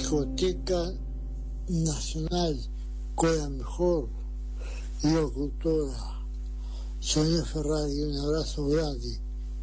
Discoteca Nacional con la mejor locutora Sonia Ferrari. Un abrazo grande.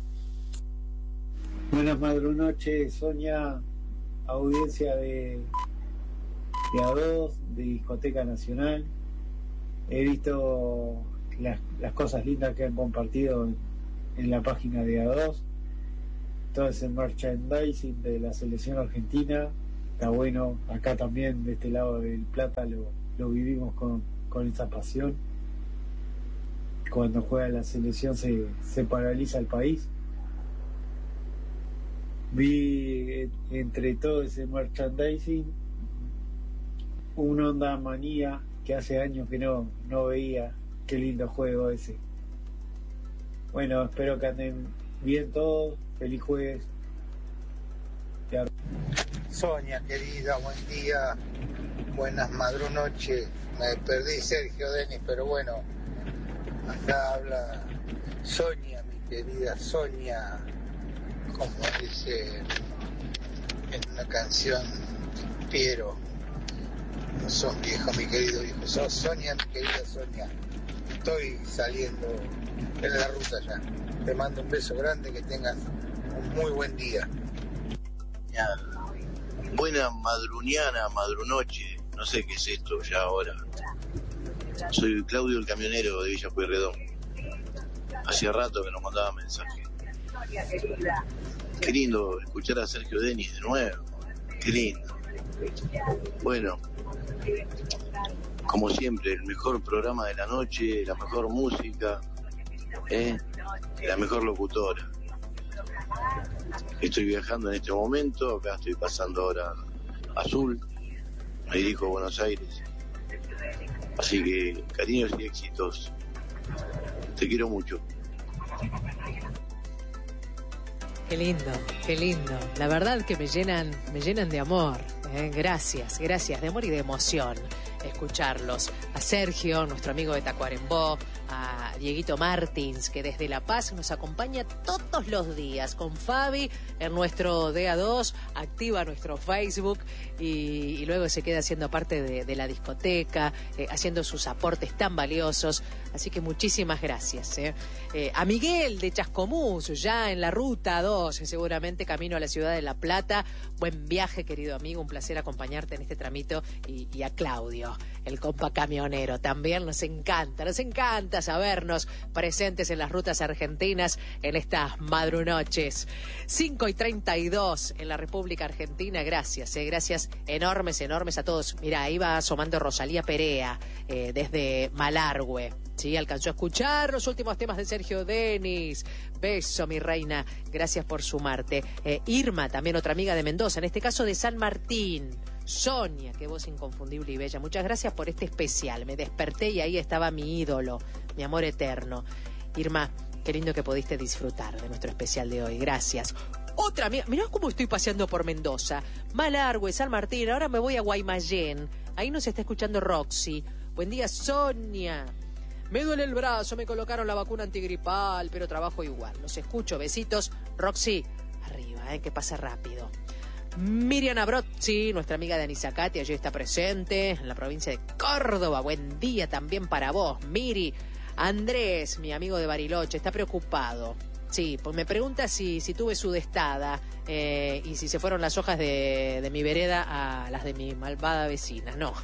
Buenas madrunoches, Sonia, audiencia de A2, de Discoteca Nacional. He visto las cosas lindas que han compartido en la página de A2. Todo ese merchandising de la selección argentina está bueno. Acá también, de este lado del Plata, lo vivimos con esa pasión. Cuando juega la selección se paraliza el país. Vi entre todo ese merchandising una Onda Manía que hace años que no veía. Qué lindo juego ese. Bueno, espero que anden bien todos. Feliz jueves. Sonia, querida, buen día. Buenas madrunoches. Me perdí Sergio Denis, pero bueno, acá habla Sonia, mi querida Sonia, como dice en una canción Piero. No sos viejo, mi querido hijo, sos Sonia, mi querida Sonia. Estoy saliendo en la ruta ya. Te mando un beso grande, que tengas un muy buen día. Buena madrunoche, no sé qué es esto ya ahora. Soy Claudio, el camionero de Villa Pueyrredón. Hacía rato que nos mandaba mensaje. Qué lindo escuchar a Sergio Denis de nuevo. Qué lindo. Bueno, como siempre, el mejor programa de la noche, la mejor música, la mejor locutora. Estoy viajando en este momento, acá estoy pasando ahora Azul, me dirijo a Buenos Aires. Así que cariños y éxitos. Te quiero mucho. Qué lindo. La verdad que me llenan de amor. Gracias de amor y de emoción escucharlos. A Sergio, nuestro amigo de Tacuarembó, a Dieguito Martins, que desde La Paz nos acompaña todos los días con Fabi en nuestro DA2, activa nuestro Facebook y luego se queda siendo parte de la discoteca, haciendo sus aportes tan valiosos. Así que muchísimas gracias. A Miguel de Chascomús, ya en la ruta 2, seguramente camino a la ciudad de La Plata. Buen viaje, querido amigo, un placer acompañarte en este tramito. Y a Claudio, el compa camionero, también nos encanta sabernos presentes en las rutas argentinas en estas madrunoches. 5:32 en la República Argentina. Gracias enormes a todos. Mira, ahí va asomando Rosalía Perea desde Malargüe. Sí, alcanzó a escuchar los últimos temas de Sergio Denis. Beso, mi reina. Gracias por sumarte. Irma, también otra amiga de Mendoza, en este caso de San Martín. Sonia, qué voz inconfundible y bella. Muchas gracias por este especial. Me desperté y ahí estaba mi ídolo, mi amor eterno. Irma, qué lindo que pudiste disfrutar de nuestro especial de hoy. Gracias. Otra amiga, mirá cómo estoy paseando por Mendoza. Malargüe, San Martín, ahora me voy a Guaymallén. Ahí nos está escuchando Roxy. Buen día, Sonia. Me duele el brazo, me colocaron la vacuna antigripal, pero trabajo igual. Los escucho, besitos. Roxy, arriba, que pasa rápido. Miriam Abrozzi, nuestra amiga de Anisacate, allí está presente, en la provincia de Córdoba. Buen día también para vos, Miri. Andrés, mi amigo de Bariloche, está preocupado. Sí, pues me pregunta si tuve sudestada y si se fueron las hojas de mi vereda a las de mi malvada vecina. No.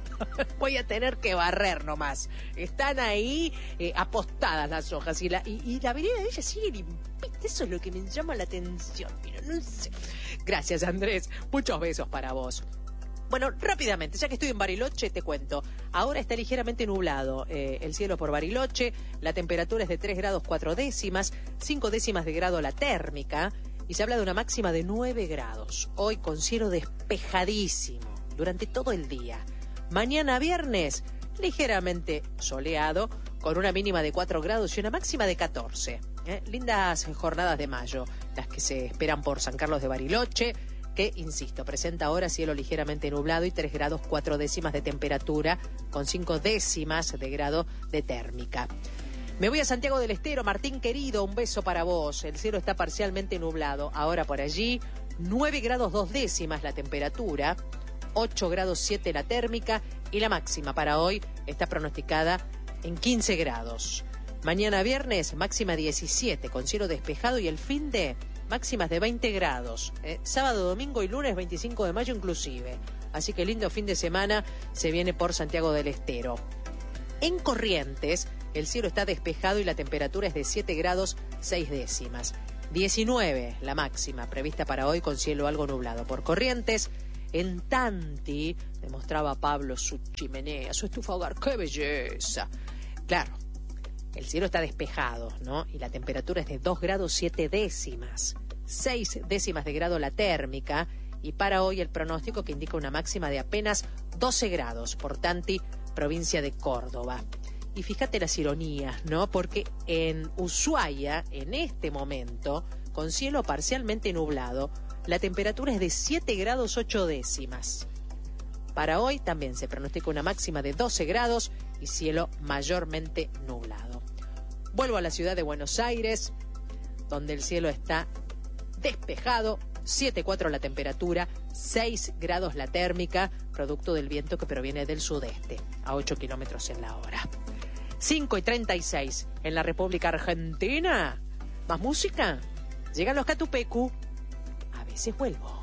Voy a tener que barrer nomás. Están ahí apostadas las hojas y la vereda de ella sigue limpita. Eso es lo que me llama la atención. Pero no sé. Gracias, Andrés. Muchos besos para vos. Bueno, rápidamente, ya que estoy en Bariloche, te cuento. Ahora está ligeramente nublado el cielo por Bariloche. La temperatura es de 3 grados 4 décimas, 5 décimas de grado la térmica. Y se habla de una máxima de 9 grados. Hoy con cielo despejadísimo durante todo el día. Mañana viernes, ligeramente soleado, con una mínima de 4 grados y una máxima de 14. Lindas jornadas de mayo, las que se esperan por San Carlos de Bariloche, que, insisto, presenta ahora cielo ligeramente nublado y 3 grados 4 décimas de temperatura, con 5 décimas de grado de térmica. Me voy a Santiago del Estero. Martín querido, un beso para vos. El cielo está parcialmente nublado ahora por allí, 9 grados 2 décimas la temperatura. 8 grados 7 la térmica y la máxima para hoy está pronosticada en 15 grados. Mañana viernes, máxima 17, con cielo despejado y el fin de máximas de 20 grados. Sábado, domingo y lunes 25 de mayo inclusive. Así que lindo fin de semana se viene por Santiago del Estero. En Corrientes, el cielo está despejado y la temperatura es de 7 grados 6 décimas. 19 la máxima prevista para hoy con cielo algo nublado. Por Corrientes, en Tanti, demostraba Pablo su chimenea, su estufa hogar. ¡Qué belleza! Claro, el cielo está despejado, ¿no? Y la temperatura es de 2 grados 7 décimas. 6 décimas de grado la térmica. Y para hoy el pronóstico que indica una máxima de apenas 12 grados por Tanti, provincia de Córdoba. Y fíjate las ironías, ¿no? Porque en Ushuaia, en este momento, con cielo parcialmente nublado, la temperatura es de 7 grados 8 décimas. Para hoy también se pronostica una máxima de 12 grados y cielo mayormente nublado. Vuelvo a la ciudad de Buenos Aires, donde el cielo está despejado, 7,4 la temperatura, 6 grados la térmica, producto del viento que proviene del sudeste, a 8 kilómetros en la hora. 5:36 en la República Argentina. ¿Más música? Llegan los Catupecu. A veces vuelvo.